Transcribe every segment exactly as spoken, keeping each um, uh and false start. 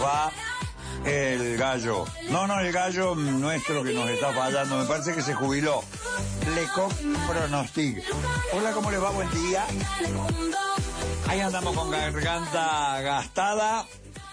Va el gallo. No, no, el gallo nuestro que nos está fallando. Me parece que se jubiló. Lecoq Pronostic. Hola, ¿cómo les va? Buen día. Ahí andamos con garganta gastada.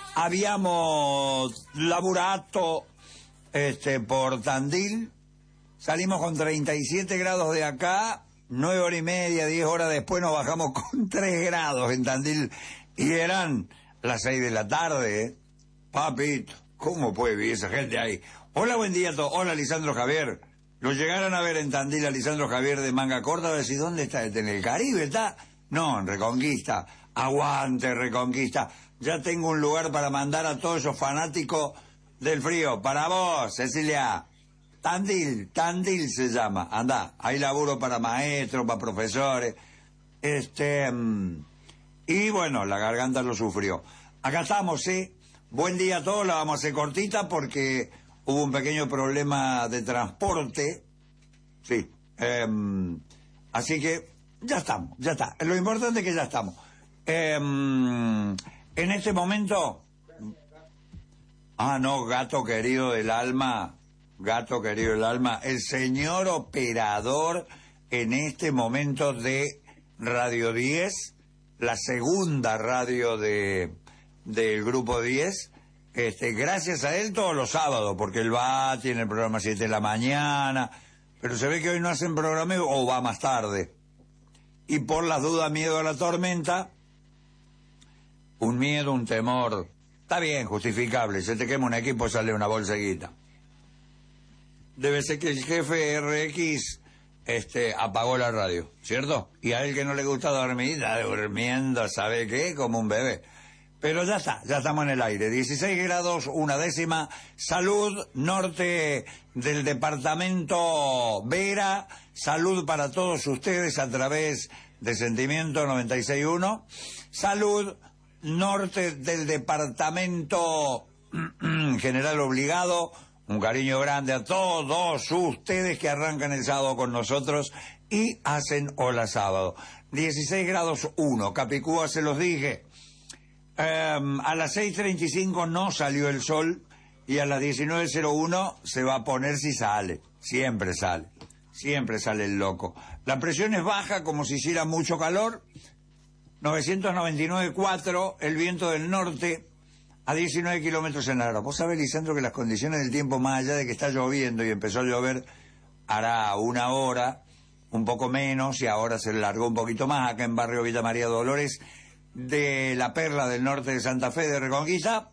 Habíamos laburato este, por Tandil. Salimos con treinta y siete grados de acá. Nueve horas y media, diez horas después nos bajamos con tres grados en Tandil. Y eran las seis de la tarde, ¿eh? Papito, ¿cómo puede vivir esa gente ahí? Hola, buen día a todos. Hola, Lisandro Javier. Lo llegaron a ver en Tandil a Lisandro Javier de manga corta. A ver si, ¿dónde está? ¿En el Caribe está? No, en Reconquista. Aguante, Reconquista. Ya tengo un lugar para mandar a todos esos fanáticos del frío. Para vos, Cecilia. Tandil, Tandil se llama. Andá, hay laburo para maestros, para profesores. Este... Mmm, y bueno, la garganta lo sufrió. Acá estamos, ¿sí? Buen día a todos, la vamos a hacer cortita porque hubo un pequeño problema de transporte. Sí. Eh, así que ya estamos, ya está. Lo importante es que ya estamos. Eh, en este momento... Ah, no, gato querido del alma, gato querido del alma, el señor operador en este momento de Radio diez, la segunda radio de del Grupo diez, este, gracias a él todos los sábados, porque él va, tiene el programa a siete de la mañana, pero se ve que hoy no hacen programa o va más tarde. Y por las dudas, miedo a la tormenta, un miedo, un temor, está bien, justificable, se te quema un equipo, sale una bolsa de guita. Debe ser que el jefe R X este, apagó la radio, ¿cierto? Y a él que no le gusta dormir, está durmiendo, ¿sabe qué? Como un bebé. Pero ya está, ya estamos en el aire. dieciséis grados, una décima. Salud, norte del departamento Vera. Salud para todos ustedes a través de Sentimiento noventa y seis punto uno. Salud, norte del departamento General Obligado. Un cariño grande a todos ustedes que arrancan el sábado con nosotros y hacen Hola Sábado. dieciséis grados uno. Capicúa, se los dije. Um, a las seis treinta y cinco no salió el sol y a las diecinueve cero uno se va a poner si sale. Siempre sale. Siempre sale el loco. La presión es baja como si hiciera mucho calor. novecientos noventa y nueve punto cuatro, el viento del norte a diecinueve kilómetros en la hora. Vos sabés, Lisandro, que las condiciones del tiempo, más allá de que está lloviendo y empezó a llover hará una hora, un poco menos, y ahora se largó un poquito más acá en barrio Villa María Dolores, de la Perla del norte de Santa Fe de Reconquista.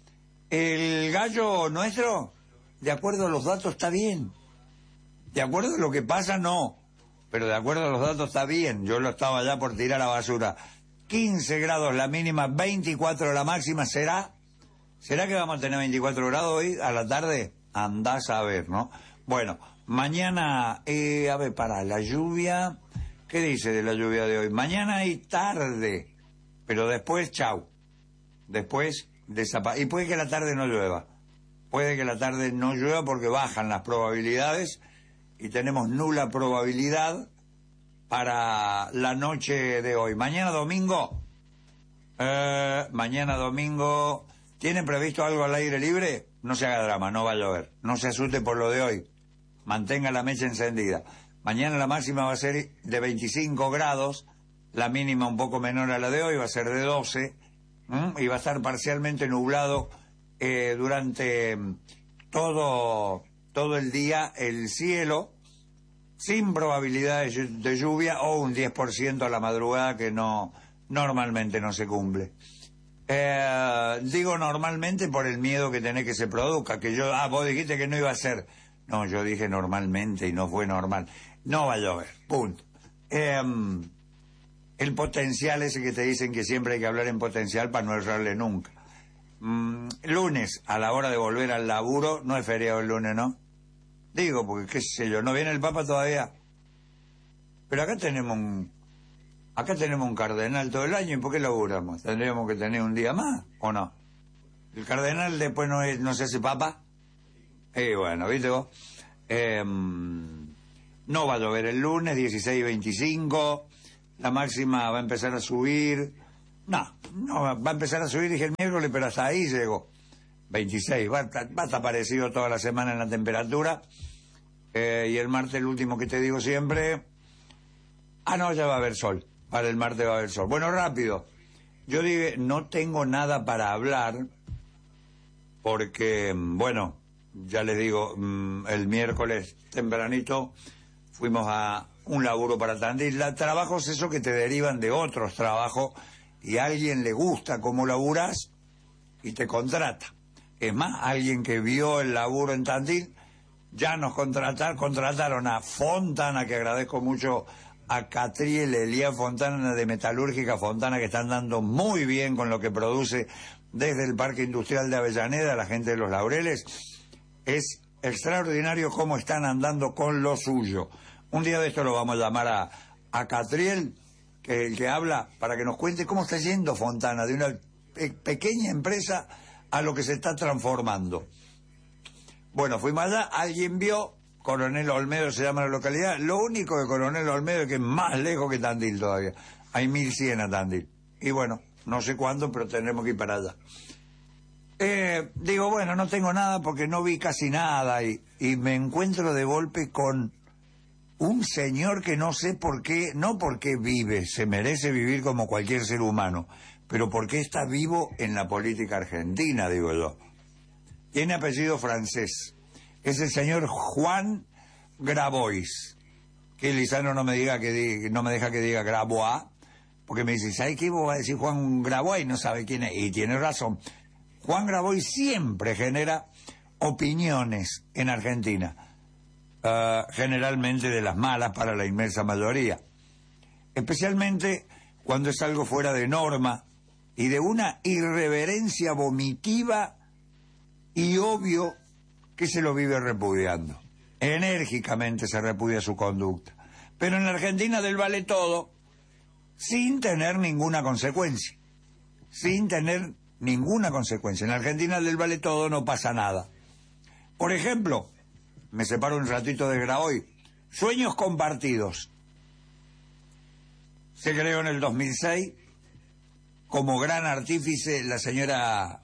El gallo nuestro, de acuerdo a los datos, está bien. De acuerdo a lo que pasa, no. Pero de acuerdo a los datos está bien. Yo lo estaba ya por tirar a la basura. quince grados la mínima, veinticuatro la máxima. ¿Será? ¿Será que vamos a tener veinticuatro grados hoy a la tarde? Andás a ver, ¿no? Bueno, mañana, eh, a ver, para la lluvia... ¿Qué dice de la lluvia de hoy? Mañana y tarde... Pero después, chau. Después, desaparece. Y puede que la tarde no llueva. Puede que la tarde no llueva porque bajan las probabilidades y tenemos nula probabilidad para la noche de hoy. Mañana domingo, eh, mañana domingo, ¿tienen previsto algo al aire libre? No se haga drama, no va a llover. No se asuste por lo de hoy. Mantenga la mecha encendida. Mañana la máxima va a ser de veinticinco grados. La mínima un poco menor a la de hoy, va a ser de doce, ¿m? Y va a estar parcialmente nublado eh, durante todo, todo el día el cielo, sin probabilidad de, de lluvia o un diez por ciento a la madrugada que no normalmente no se cumple. Eh, digo normalmente por el miedo que tenés que se produzca, que yo, ah, vos dijiste que no iba a ser. No, yo dije normalmente y no fue normal. No va a llover, punto. Eh, El potencial ese que te dicen que siempre hay que hablar en potencial para no errarle nunca. Mm, lunes, a la hora de volver al laburo, no es feriado el lunes, ¿no? Digo, porque qué sé yo, ¿no viene el Papa todavía? Pero acá tenemos un... Acá tenemos un cardenal todo el año, ¿y por qué laburamos? ¿Tendríamos que tener un día más, o no? ¿El cardenal después no, es, no se hace Papa? Eh, bueno, ¿viste vos? Eh, no va a llover el lunes, dieciséis y veinticinco... La máxima va a empezar a subir. No, no, va a empezar a subir, dije el miércoles, pero hasta ahí llegó. veintiséis, va, va a estar parecido toda la semana en la temperatura. Eh, y el martes, el último que te digo siempre... Ah, no, ya va a haber sol. Para el martes va a haber sol. Bueno, rápido. Yo dije, no tengo nada para hablar, porque, bueno, ya les digo, el miércoles tempranito fuimos a un laburo para Tandil. La, trabajos esos que te derivan de otros trabajos y a alguien le gusta cómo laburas y te contrata. Es más, alguien que vio el laburo en Tandil, ya nos contrataron, contrataron a Fontana, que agradezco mucho, a Catriel, Elías Fontana de Metalúrgica Fontana, que están dando muy bien con lo que produce desde el Parque Industrial de Avellaneda, la gente de Los Laureles. Es extraordinario cómo están andando con lo suyo. Un día de esto lo vamos a llamar a, a Catriel, que el que habla, para que nos cuente cómo está yendo Fontana, de una pe pequeña empresa a lo que se está transformando. Bueno, fuimos allá, alguien vio... Coronel Olmedo se llama la localidad. Lo único de Coronel Olmedo es que es más lejos que Tandil todavía. Hay mil cien a Tandil. Y bueno, no sé cuándo, pero tendremos que ir para allá. Eh, digo, bueno, no tengo nada porque no vi casi nada. Y, y me encuentro de golpe con un señor que no sé por qué, no porque vive, se merece vivir como cualquier ser humano, pero porque está vivo en la política argentina, digo yo. Tiene apellido francés. Es el señor Juan Grabois, que Lizano no me diga que diga, no me deja que diga Grabois, porque me dice, ¿sabes qué? Vos vas a decir Juan Grabois, no sabe quién es, y tiene razón. Juan Grabois siempre genera opiniones en Argentina, uh, generalmente de las malas para la inmensa mayoría, especialmente cuando es algo fuera de norma y de una irreverencia vomitiva y obvio que se lo vive repudiando. Enérgicamente se repudia su conducta. Pero en la Argentina del vale todo, sin tener ninguna consecuencia. Sin tener ninguna consecuencia. En la Argentina del vale todo no pasa nada. Por ejemplo, me separo un ratito de Grabois, Sueños Compartidos. Se creó en el dos mil seis, como gran artífice la señora...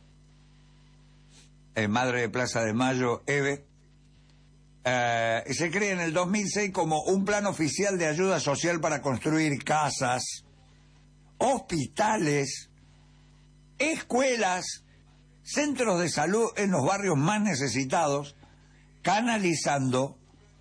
Eh, madre de Plaza de Mayo, Eve, eh, se crea en el dos mil seis como un plan oficial de ayuda social para construir casas, hospitales, escuelas, centros de salud en los barrios más necesitados, canalizando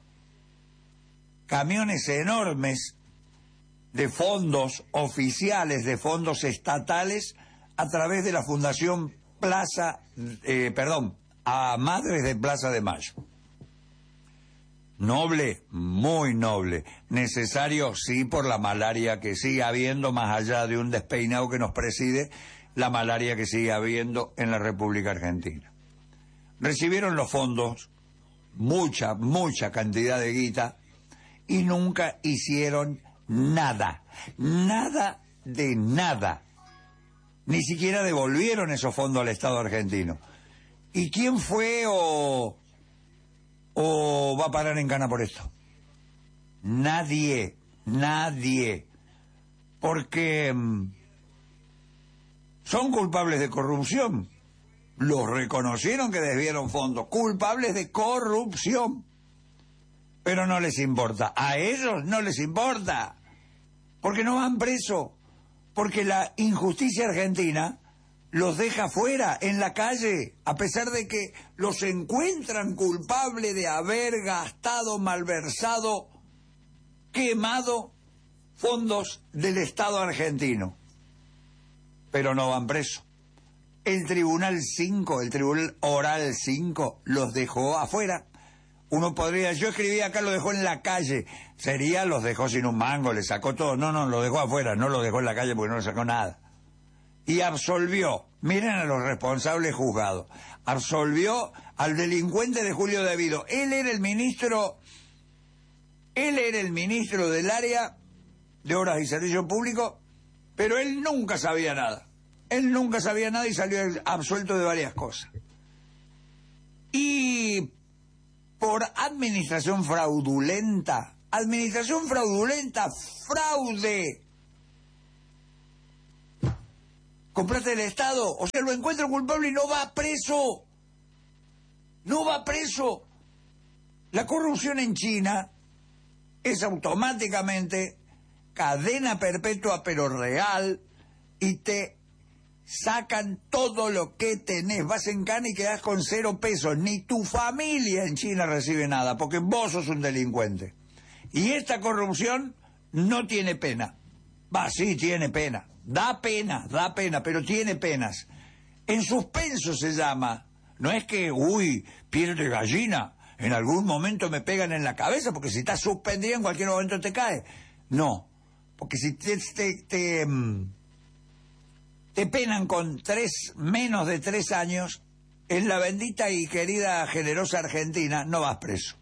camiones enormes de fondos oficiales, de fondos estatales, a través de la Fundación Plaza, eh, perdón, a Madres de Plaza de Mayo. Noble, muy noble. Necesario, sí, por la malaria que sigue habiendo, más allá de un despeinado que nos preside, la malaria que sigue habiendo en la República Argentina. Recibieron los fondos, mucha, mucha cantidad de guita, y nunca hicieron nada, nada de nada. Ni siquiera devolvieron esos fondos al Estado argentino. ¿Y quién fue o, o va a parar en cana por esto? Nadie, nadie. Porque mmm, son culpables de corrupción. Los reconocieron que desviaron fondos. Culpables de corrupción. Pero no les importa. A ellos no les importa. Porque no van presos. Porque la injusticia argentina los deja fuera, en la calle, a pesar de que los encuentran culpables de haber gastado, malversado, quemado fondos del Estado argentino. Pero no van presos. El Tribunal cinco, el Tribunal Oral cinco, los dejó afuera. Uno podría, yo escribí acá, lo dejó en la calle. Sería, los dejó sin un mango, le sacó todo. No, no, lo dejó afuera, no lo dejó en la calle porque no le sacó nada. Y absolvió, miren a los responsables juzgados, absolvió al delincuente de Julio Devido. Él era el ministro, él era el ministro del área de Obras y Servicios Públicos, pero él nunca sabía nada. Él nunca sabía nada y salió absuelto de varias cosas. Y por administración fraudulenta, administración fraudulenta, fraude. con plata del Estado. O sea, lo encuentran culpable y no va preso. No va preso. La corrupción en China es automáticamente cadena perpetua pero real y te sacan todo lo que tenés. Vas en cana y quedás con cero pesos. Ni tu familia en China recibe nada porque vos sos un delincuente. Y esta corrupción no tiene pena. Va, sí, tiene pena. Da pena, da pena, pero tiene penas. En suspenso se llama. No es que, uy, piel de gallina, en algún momento me pegan en la cabeza, porque si estás suspendido en cualquier momento te cae. No, porque si te, te, te, te penan con tres, menos de tres años, en la bendita y querida generosa Argentina no vas preso.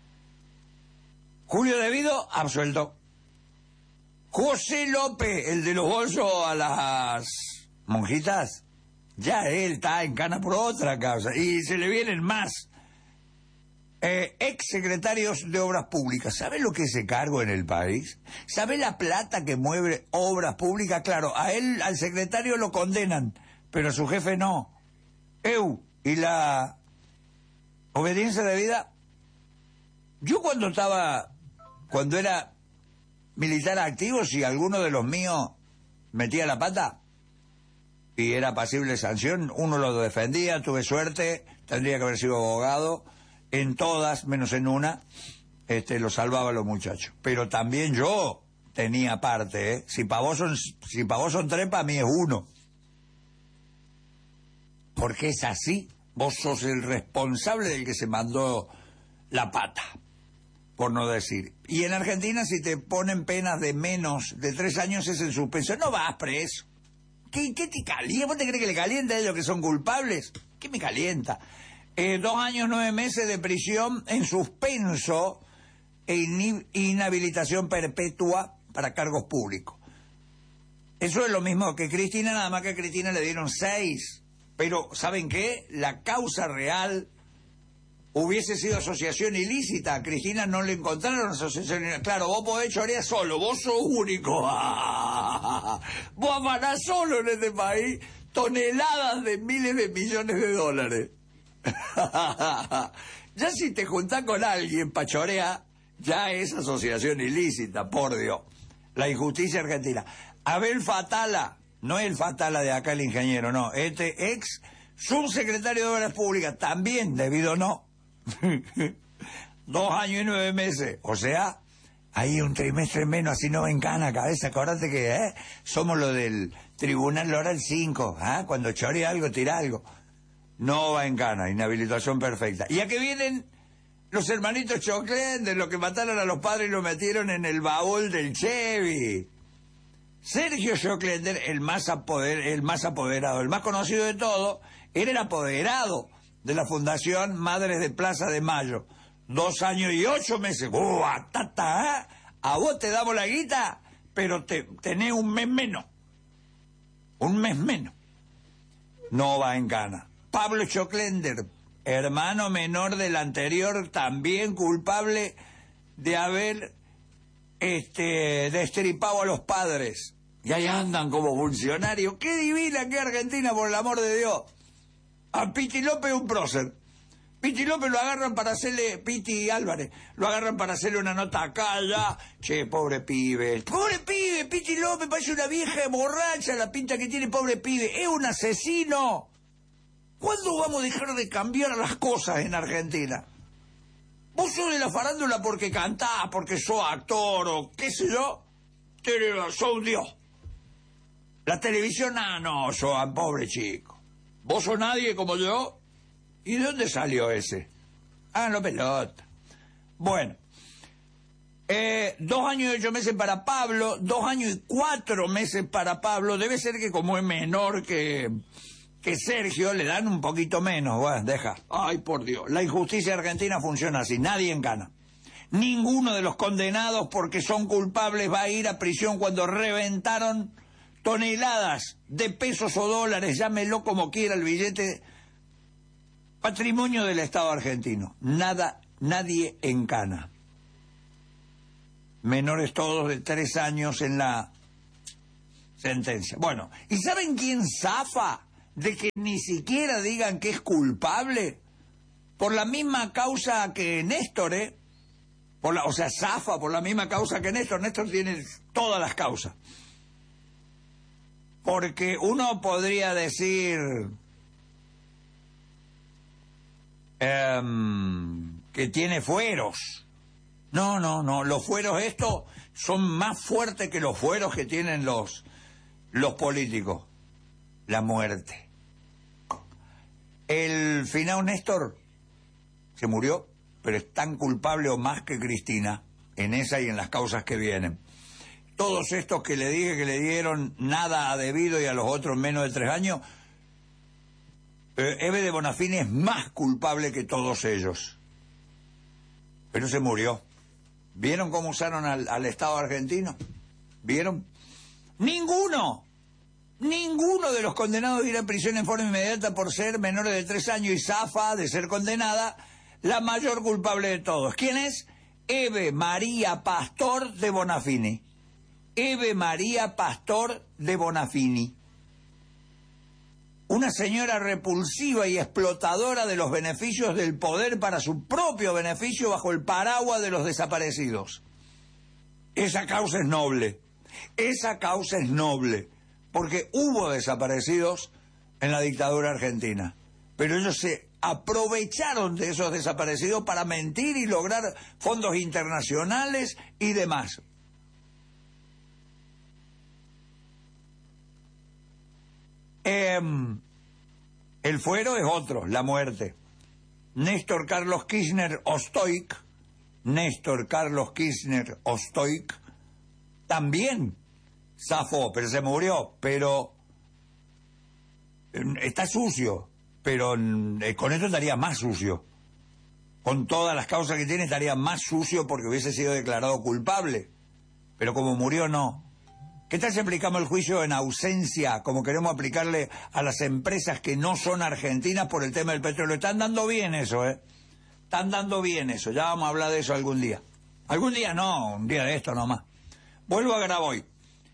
Julio Devido, absuelto. José López, el de los bolsos a las monjitas, ya él está en cana por otra causa, y se le vienen más. Eh, ex secretarios de Obras Públicas, ¿sabe lo que es ese cargo en el país? ¿Sabe la plata que mueve Obras Públicas? Claro, a él, al secretario lo condenan, pero a su jefe no. Eu, y la obediencia debida. Yo cuando estaba, cuando era militar activo, si alguno de los míos metía la pata y era pasible de sanción, uno lo defendía, tuve suerte, tendría que haber sido abogado. En todas, menos en una, este, lo salvaba a los muchachos. Pero también yo tenía parte, ¿eh? Si para vos son, si para vos son tres, para mí es uno. Porque es así. Vos sos el responsable del que se mandó la pata, por no decir. Y en Argentina, si te ponen penas de menos de tres años, es en suspensión. No vas preso. ¿Qué, qué te calienta? ¿Vos te crees que le calienta a ellos que son culpables? ¿Qué me calienta? Eh, dos años, nueve meses de prisión en suspenso e in inhabilitación perpetua para cargos públicos. Eso es lo mismo que Cristina, nada más que a Cristina le dieron seis. Pero, ¿saben qué? La causa real hubiese sido asociación ilícita. A Cristina no le encontraron asociación ilícita. Claro, vos podés chorear solo, vos sos único. Vos amanás solo en este país toneladas de miles de millones de dólares. Ya si te juntás con alguien pa' chorear, ya es asociación ilícita, por Dios. La injusticia argentina. Abel Fatala, no es el Fatala de acá el ingeniero, no, este ex subsecretario de Obras Públicas, también debido no. Dos años y nueve meses, o sea, hay un trimestre menos, así no ven cana, cabeza, acordate que eh, somos lo del Tribunal Oral cinco, ¿eh? Cuando chorea algo, tira algo. No va en cana, inhabilitación perfecta. ¿Y a qué vienen los hermanitos Choclén, de los que mataron a los padres y lo metieron en el baúl del Chevy? Sergio Choclender, el más apoder, el más apoderado, el más conocido de todo, era el apoderado de la Fundación Madres de Plaza de Mayo. Dos años y ocho meses. ¡Buah, tata! ¿Eh? A vos te damos la guita, pero te tenés un mes menos. Un mes menos. No va en cana. Pablo Choclender, hermano menor del anterior, también culpable de haber este, destripado a los padres. Y ahí andan como funcionarios. ¡Qué divina que Argentina, por el amor de Dios! A Piti López un prócer. Piti López lo agarran para hacerle, Piti Álvarez, lo agarran para hacerle una nota acá, allá. Che, pobre pibe. Pobre pibe, Piti López parece una vieja borracha, la pinta que tiene, pobre pibe. Es un asesino. ¿Cuándo vamos a dejar de cambiar las cosas en Argentina? Vos sos de la farándula porque cantás, porque sos actor o qué sé yo. Sos un dios. La televisión, ah, no, sos un pobre chico. Vos sos nadie como yo. ¿Y de dónde salió ese? Háganlo pelota. Bueno. Eh, dos años y ocho meses para Pablo, dos años y cuatro meses para Pablo. Debe ser que como es menor que... que Sergio, le dan un poquito menos. Bueno, deja. Ay, por Dios. La injusticia argentina funciona así. Nadie en cana. Ninguno de los condenados porque son culpables va a ir a prisión cuando reventaron toneladas de pesos o dólares, llámelo como quiera el billete, patrimonio del Estado argentino. Nada, nadie en cana. Menores todos de tres años en la sentencia. Bueno, ¿y saben quién zafa de que ni siquiera digan que es culpable? Por la misma causa que Néstor, ¿eh? Por la, o sea, zafa por la misma causa que Néstor. Néstor tiene todas las causas. Porque uno podría decir um, que tiene fueros. No, no, no. Los fueros estos son más fuertes que los fueros que tienen los, los políticos. La muerte. El finado Néstor se murió, pero es tan culpable o más que Cristina en esa y en las causas que vienen. Todos estos que le dije que le dieron nada a debido y a los otros menos de tres años, eh, Ebe de Bonafini es más culpable que todos ellos. Pero se murió. ¿Vieron cómo usaron al, al Estado argentino? ¿Vieron? Ninguno, ninguno de los condenados irá a prisión en forma inmediata por ser menores de tres años y zafa de ser condenada la mayor culpable de todos. ¿Quién es? Ebe María Pastor de Bonafini. Ebe María Pastor de Bonafini. Una señora repulsiva y explotadora de los beneficios del poder para su propio beneficio bajo el paraguas de los desaparecidos. Esa causa es noble. Esa causa es noble. Porque hubo desaparecidos en la dictadura argentina. Pero ellos se aprovecharon de esos desaparecidos para mentir y lograr fondos internacionales y demás. Eh, el fuero es otro, la muerte. Néstor Carlos Kirchner Ostoic, Néstor Carlos Kirchner Ostoic, también zafó, pero se murió, pero está sucio, pero eh, con esto estaría más sucio. Con todas las causas que tiene estaría más sucio porque hubiese sido declarado culpable. Pero como murió, no. ¿Qué tal si aplicamos el juicio en ausencia, como queremos aplicarle a las empresas que no son argentinas por el tema del petróleo? Están dando bien eso, ¿eh? Están dando bien eso. Ya vamos a hablar de eso algún día. Algún día no, un día de esto nomás. Vuelvo a Graboy.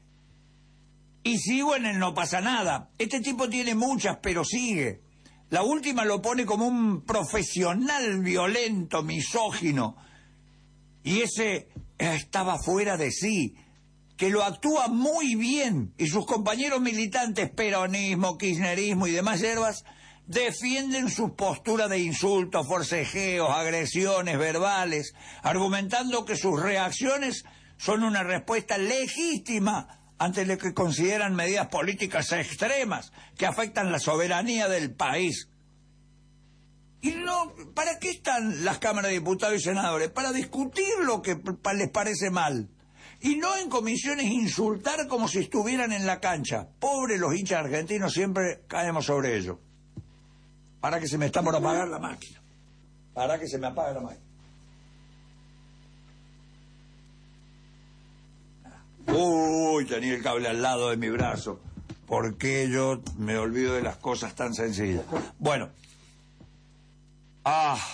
Y sigo en el no pasa nada. Este tipo tiene muchas, pero sigue. La última lo pone como un profesional violento, misógino. Y ese estaba fuera de sí, que lo actúa muy bien, y sus compañeros militantes, peronismo, kirchnerismo y demás hierbas, defienden sus posturas de insultos, forcejeos, agresiones verbales, argumentando que sus reacciones son una respuesta legítima ante lo que consideran medidas políticas extremas que afectan la soberanía del país. Y no, ¿para qué están las cámaras de diputados y senadores? Para discutir lo que les parece mal. Y no en comisiones insultar como si estuvieran en la cancha. Pobres los hinchas argentinos, siempre caemos sobre ellos. Para que se me está por apagar la máquina. Para que se me apague la máquina. Uy, tenía el cable al lado de mi brazo. ¿Por qué yo me olvido de las cosas tan sencillas? Bueno. Ah.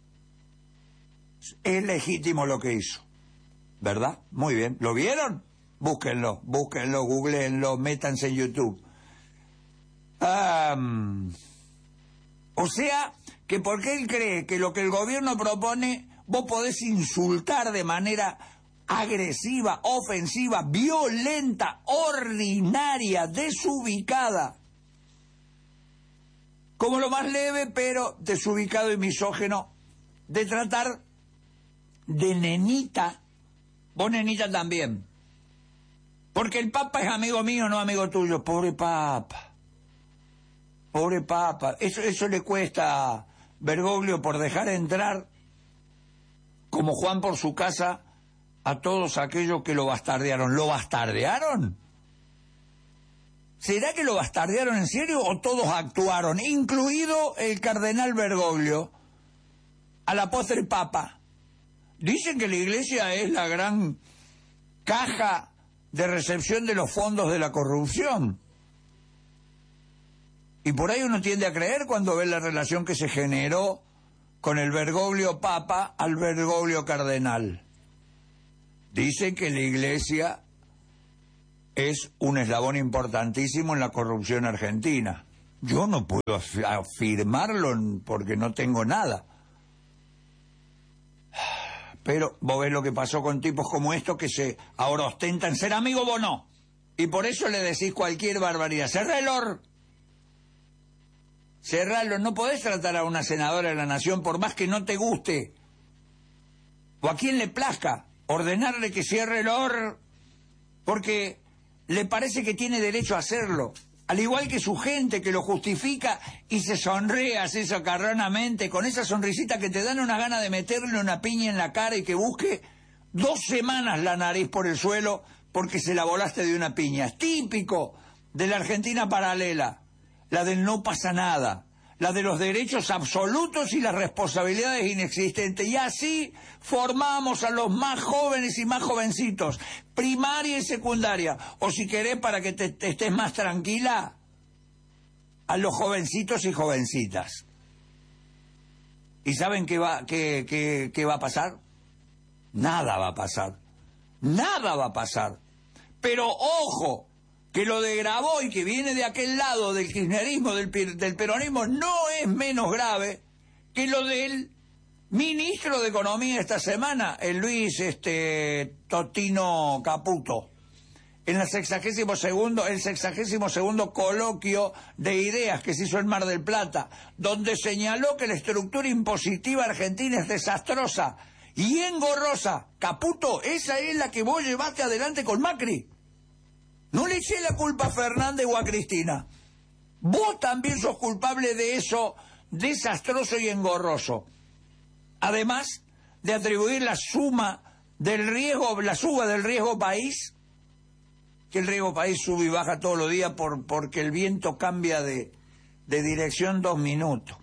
Es legítimo lo que hizo. ¿Verdad? Muy bien. ¿Lo vieron? Búsquenlo, búsquenlo, googleenlo, métanse en YouTube. Um, o sea, que porque él cree que lo que el gobierno propone, vos podés insultar de manera agresiva, ofensiva, violenta, ordinaria, desubicada. Como lo más leve, pero desubicado y misógeno, de tratar de nenita. Vos, nenita, también. Porque el Papa es amigo mío, no amigo tuyo. Pobre Papa. Pobre Papa. Eso, eso le cuesta a Bergoglio por dejar entrar, como Juan por su casa, a todos aquellos que lo bastardearon. ¿Lo bastardearon? ¿Será que lo bastardearon en serio o todos actuaron, incluido el cardenal Bergoglio, a la postre Papa? Dicen que la iglesia es la gran caja de recepción de los fondos de la corrupción. Y por ahí uno tiende a creer cuando ve la relación que se generó con el Bergoglio Papa al Bergoglio Cardenal. Dicen que la iglesia es un eslabón importantísimo en la corrupción argentina. Yo no puedo af- afirmarlo porque no tengo nada. Pero vos ves lo que pasó con tipos como estos que se ahora ostentan ser amigos, vos no. Y por eso le decís cualquier barbaridad. Cerrá el or. Cerralo. No podés tratar a una senadora de la Nación por más que no te guste. O a quien le plazca. Ordenarle que cierre el or. Porque le parece que tiene derecho a hacerlo. Al igual que su gente que lo justifica y se sonríe así socarronamente, con esa sonrisita que te dan una gana de meterle una piña en la cara y que busque dos semanas la nariz por el suelo porque se la volaste de una piña. Es típico de la Argentina paralela, la del no pasa nada, la de los derechos absolutos y las responsabilidades inexistentes. Y así formamos a los más jóvenes y más jovencitos, primaria y secundaria. O si querés, para que te, te estés más tranquila, a los jovencitos y jovencitas. ¿Y saben qué va, qué, qué, qué va a pasar? Nada va a pasar. Nada va a pasar. Pero ojo, que lo de Graboy, que viene de aquel lado del kirchnerismo, del, del peronismo, no es menos grave que lo del ministro de Economía esta semana, el Luis este, Totino Caputo, en la sexagésimo segundo, el sexagésimo segundo coloquio de ideas que se hizo en Mar del Plata, donde señaló que la estructura impositiva argentina es desastrosa y engorrosa. Caputo, esa es la que vos llevaste adelante con Macri. No le eché la culpa a Fernández o a Cristina. Vos también sos culpable de eso desastroso y engorroso. Además de atribuir la suma del riesgo, la suba del riesgo país, que el riesgo país sube y baja todos los días por, porque el viento cambia de, de dirección dos minutos.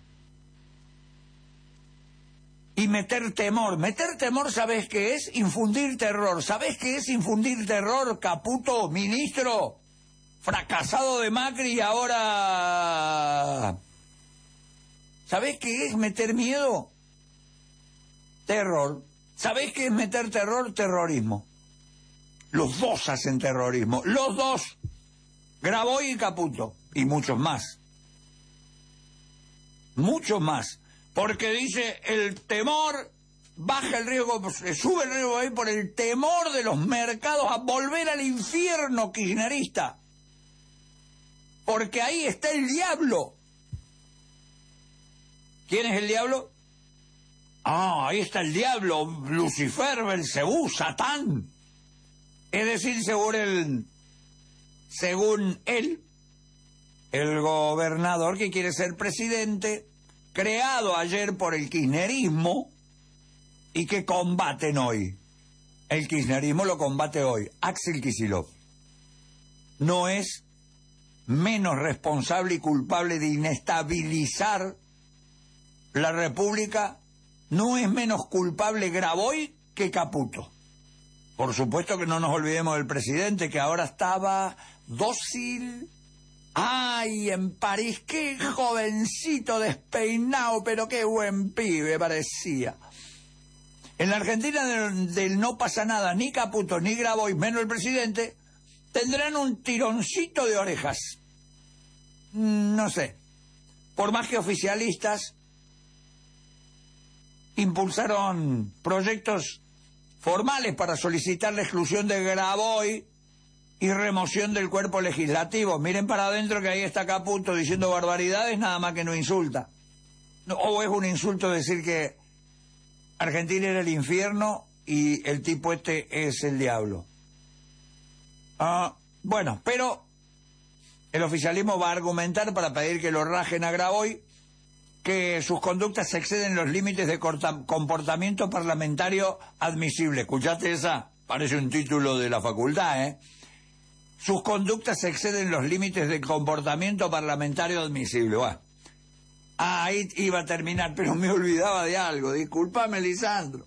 Y meter temor. Meter temor, ¿sabés qué es? Infundir terror. ¿Sabés qué es infundir terror, Caputo, ministro? Fracasado de Macri y ahora... ¿Sabés qué es meter miedo? Terror. ¿Sabés qué es meter terror? Terrorismo. Los dos hacen terrorismo. Los dos. Graboy y Caputo. Y muchos más. Muchos más. Porque dice, el temor baja el riesgo, sube el riesgo ahí por el temor de los mercados a volver al infierno kirchnerista. Porque ahí está el diablo. ¿Quién es el diablo? Ah, ahí está el diablo, Lucifer, Belcebú, Satán. Es decir, según él, según él, el gobernador que quiere ser presidente, creado ayer por el kirchnerismo y que combaten hoy. El kirchnerismo lo combate hoy. Axel Kicillof no es menos responsable y culpable de inestabilizar la República, no es menos culpable Graboy que Caputo. Por supuesto que no nos olvidemos del presidente, que ahora estaba dócil. ¡Ay, en París! ¡Qué jovencito despeinado, pero qué buen pibe parecía! En la Argentina del, del no pasa nada, ni Caputo, ni Graboy, menos el presidente, tendrán un tironcito de orejas. No sé. Por más que oficialistas impulsaron proyectos formales para solicitar la exclusión de Graboy y remoción del cuerpo legislativo. Miren para adentro que ahí está Caputo diciendo barbaridades, nada más que no insulta. No, o es un insulto decir que Argentina era el infierno y el tipo este es el diablo. Ah, bueno, pero el oficialismo va a argumentar para pedir que lo rajen a Graboy, que sus conductas exceden los límites de comportamiento parlamentario admisible. ¿Escuchaste esa? Parece un título de la facultad, ¿eh? Sus conductas exceden los límites de comportamiento parlamentario admisible. Bueno, ahí iba a terminar, pero me olvidaba de algo. Discúlpame, Lisandro.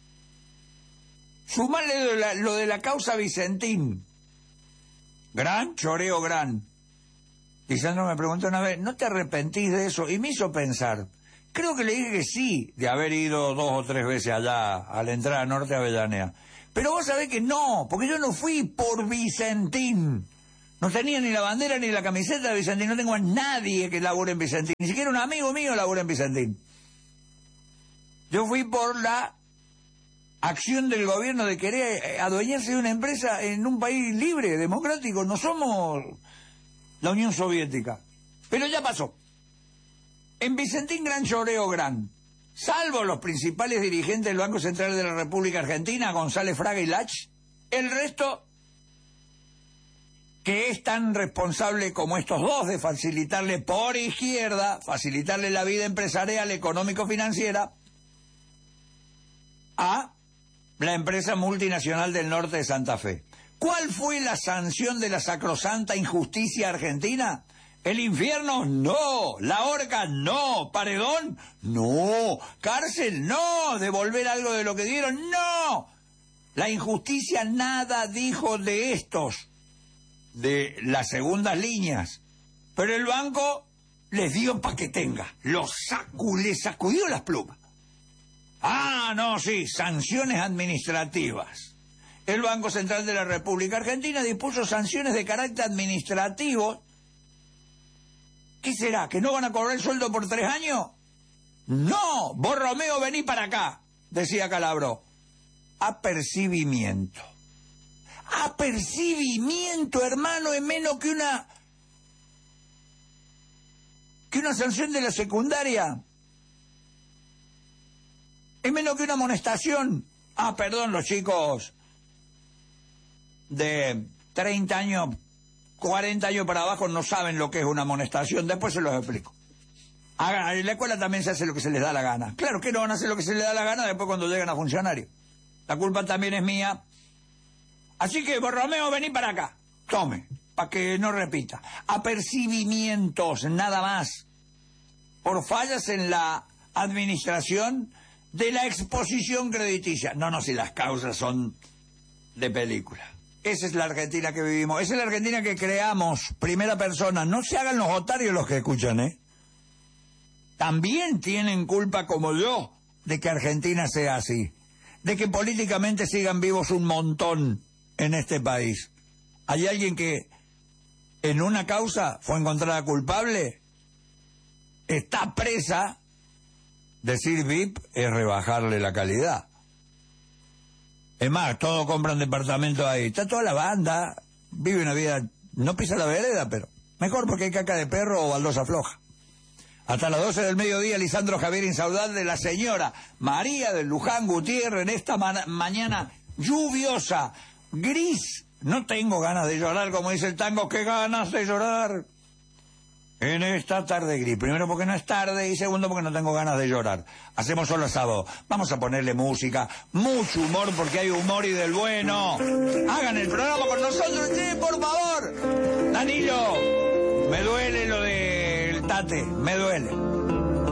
Sumarle lo de, la, lo de la causa Vicentín. Gran choreo, gran. Lisandro me preguntó una vez, ¿no te arrepentís de eso? Y me hizo pensar. Creo que le dije que sí, de haber ido dos o tres veces allá, a la entrada norte de Avellaneda. Pero vos sabés que no, porque yo no fui por Vicentín. No tenía ni la bandera ni la camiseta de Vicentín. No tengo a nadie que labure en Vicentín. Ni siquiera un amigo mío labura en Vicentín. Yo fui por la acción del gobierno de querer adueñarse de una empresa en un país libre, democrático. No somos la Unión Soviética. Pero ya pasó. En Vicentín, gran choreo, gran. Salvo los principales dirigentes del Banco Central de la República Argentina, González, Fraga y Lach, el resto, que es tan responsable como estos dos de facilitarle por izquierda, facilitarle la vida empresarial, económico-financiera, a la empresa multinacional del norte de Santa Fe. ¿Cuál fue la sanción de la sacrosanta injusticia argentina? ¿El infierno? No. ¿La horca? No. ¿Paredón? No. ¿Cárcel? No. ¿Devolver algo de lo que dieron? No. La injusticia nada dijo de estos, de las segundas líneas. Pero el banco les dio para que tenga. Los sacu, les sacudió las plumas. Ah, no, sí, sanciones administrativas. El Banco Central de la República Argentina dispuso sanciones de carácter administrativo. ¿Qué será? ¿Que no van a cobrar el sueldo por tres años? No, vos Romeo vení para acá, decía Calabro. Apercibimiento. Apercibimiento, hermano, es menos que una... que una sanción de la secundaria. Es menos que una amonestación. Ah, perdón, los chicos de treinta años, cuarenta años para abajo no saben lo que es una amonestación. Después se los explico. En la escuela también se hace lo que se les da la gana. Claro que no van a hacer lo que se les da la gana después cuando llegan a funcionarios. La culpa también es mía. Así que, Borromeo, vení para acá. Tome, para que no repita. Apercibimientos, nada más. Por fallas en la administración de la exposición crediticia. No, no, si las causas son de película. Esa es la Argentina que vivimos. Esa es la Argentina que creamos, primera persona. No se hagan los otarios los que escuchan, ¿eh? También tienen culpa, como yo, de que Argentina sea así. De que políticamente sigan vivos un montón en este país. Hay alguien que en una causa fue encontrada culpable, está presa. Decir V I P es rebajarle la calidad. Es más, todos compran departamentos ahí. Está toda la banda, vive una vida, no pisa la vereda, pero mejor porque hay caca de perro o baldosa floja. Hasta las doce del mediodía, Lisandro Javier Insaudal de la señora María de Luján Gutiérrez en esta ma mañana lluviosa, gris. No tengo ganas de llorar, como dice el tango, qué ganas de llorar en esta tarde gris. Primero porque no es tarde y segundo porque no tengo ganas de llorar. Hacemos solo sábado. Vamos a ponerle música, mucho humor porque hay humor y del bueno. Hagan el programa con nosotros, sí, por favor. Danilo, me duele lo del Tate, me duele.